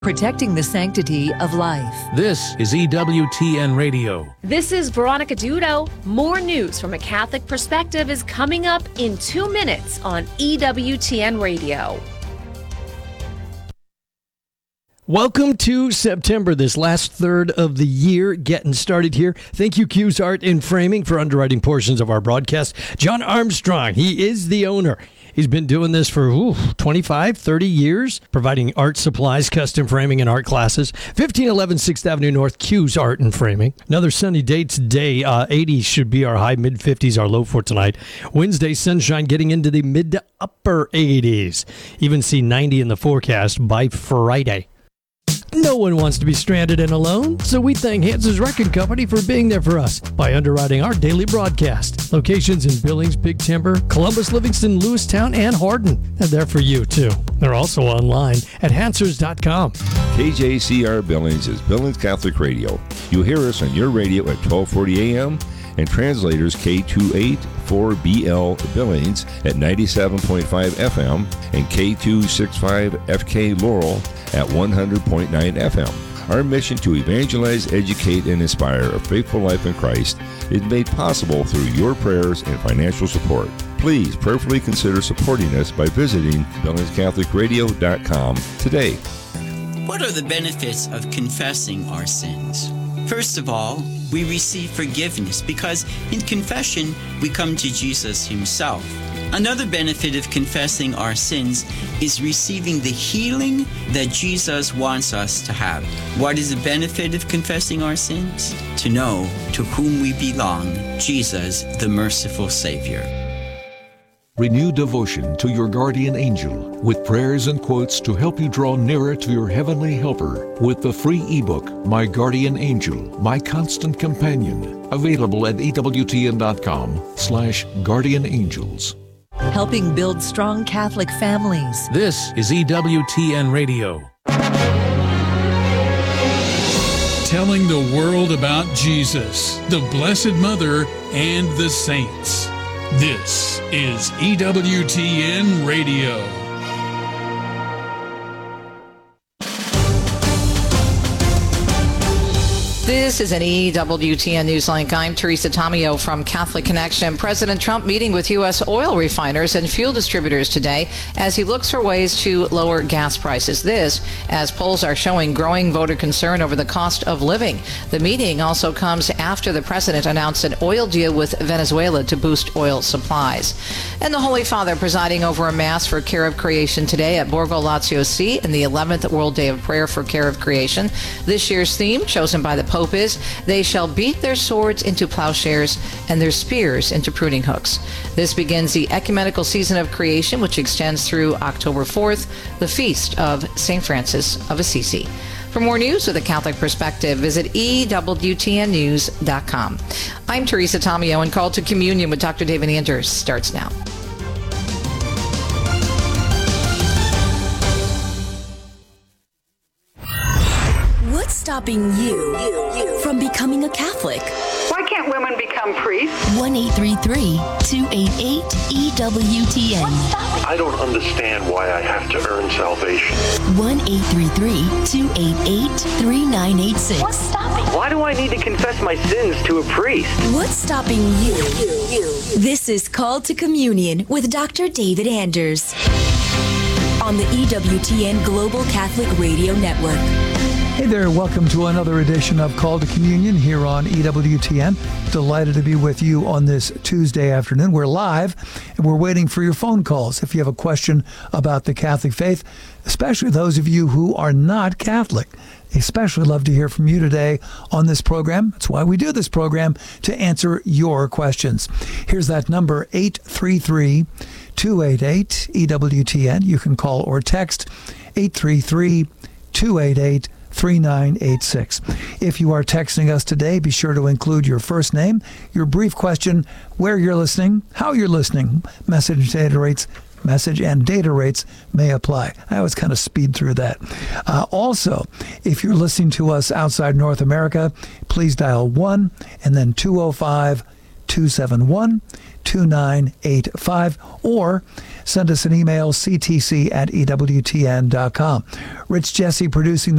Protecting the sanctity of life. This is EWTN Radio. This is Veronica Dudo. More news from a Catholic perspective is coming up in 2 minutes on EWTN Radio. Welcome to September, this last third of the year, getting started here. Thank you, Q's Art and Framing, for underwriting portions of our broadcast. John Armstrong, he is the owner. He's been doing this for 25, 30 years, providing art supplies, custom framing, and art classes. 1511 6th Avenue North, Q's Art and Framing. Another sunny day today. 80s should be our high, mid-50s our low for tonight. Wednesday, sunshine getting into the mid to upper 80s. Even see 90 in the forecast by Friday. No one wants to be stranded and alone, so we thank Hans's Wrecking Company for being there for us by underwriting our daily broadcast. Locations in Billings, Big Timber, Columbus, Livingston, Lewistown, and Hardin. And they're for you, too. They're also online at hansers.com. KJCR Billings is Billings Catholic Radio. You hear us on your radio at 1240 a.m., and translators K284BL Billings at 97.5 FM and K265FK Laurel at 100.9 FM. Our mission to evangelize, educate, and inspire a faithful life in Christ is made possible through your prayers and financial support. Please prayerfully consider supporting us by visiting BillingsCatholicRadio.com today. What are the benefits of confessing our sins? First of all, we receive forgiveness because in confession, we come to Jesus himself. Another benefit of confessing our sins is receiving the healing that Jesus wants us to have. What is the benefit of confessing our sins? To know to whom we belong, Jesus, the merciful Savior. Renew devotion to your guardian angel with prayers and quotes to help you draw nearer to your heavenly helper with the free ebook, My Guardian Angel, My Constant Companion, available at EWTN.com/guardianangels. Helping build strong Catholic families. This is EWTN Radio. Telling the world about Jesus, the Blessed Mother, and the saints. This is EWTN Radio. This is an EWTN Newslink. I'm Teresa Tomeo from Catholic Connection. President Trump meeting with U.S. oil refiners and fuel distributors today as he looks for ways to lower gas prices. This, as polls are showing growing voter concern over the cost of living. The meeting also comes after the president announced an oil deal with Venezuela to boost oil supplies. And the Holy Father presiding over a Mass for Care of Creation today at Borgo Lazio C in the 11th World Day of Prayer for Care of Creation. This year's theme, chosen by the Pope, is they shall beat their swords into plowshares and their spears into pruning hooks. This begins the ecumenical season of creation, which extends through October 4th, the feast of St. Francis of Assisi. For more news with a Catholic perspective, visit EWTNnews.com. I'm Teresa Tomeo, and Call to Communion with Dr. David Anders starts now. What's stopping you from becoming a Catholic? Why can't women become priests? 1-833-288-EWTN. I don't understand why I have to earn salvation. 1-833-288-3986. What's stopping? Why do I need to confess my sins to a priest? What's stopping you? This is Call to Communion with Dr. David Anders on the EWTN Global Catholic Radio Network. Hey there, welcome to another edition of Call to Communion here on EWTN. Delighted to be with you on this Tuesday afternoon. We're live and we're waiting for your phone calls if you have a question about the Catholic faith, especially those of you who are not Catholic. Especially love to hear from you today on this program. That's why we do this program, to answer your questions. Here's that number, 833-288-EWTN. You can call or text 833-288-3986. If you are texting us today, be sure to include your first name, your brief question, where you're listening, how you're listening. Message and data rates may apply. I always kind of speed through that. Also, if you're listening to us outside North America, please dial 1 and then 205-271-2985, or send us an email, ctc@ewtn.com. Rich Jesse producing the